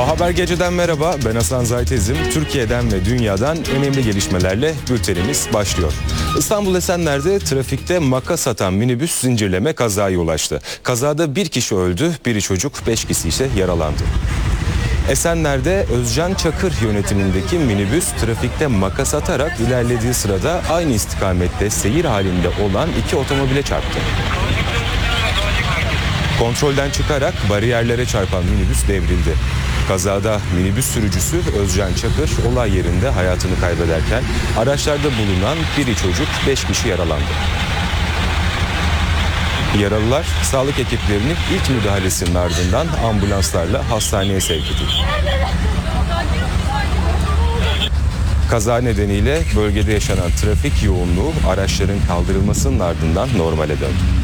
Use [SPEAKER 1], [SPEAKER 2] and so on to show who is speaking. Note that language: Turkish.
[SPEAKER 1] Haber Gece'den merhaba, ben Hasan Zaytezim. Türkiye'den ve dünyadan önemli gelişmelerle bültenimiz başlıyor. İstanbul Esenler'de trafikte makas atan minibüs zincirleme kazaya ulaştı. Kazada bir kişi öldü, biri çocuk, 5 kişi ise yaralandı. Esenler'de Özcan Çakır yönetimindeki minibüs trafikte makas atarak ilerlediği sırada aynı istikamette seyir halinde olan iki otomobile çarptı. Kontrolden çıkarak bariyerlere çarpan minibüs devrildi. Kazada minibüs sürücüsü Özcan Çakır olay yerinde hayatını kaybederken araçlarda bulunan biri çocuk, 5 kişi yaralandı. Yaralılar sağlık ekiplerinin ilk müdahalesinin ardından ambulanslarla hastaneye sevk edildi. Kaza nedeniyle bölgede yaşanan trafik yoğunluğu araçların kaldırılmasının ardından normale döndü.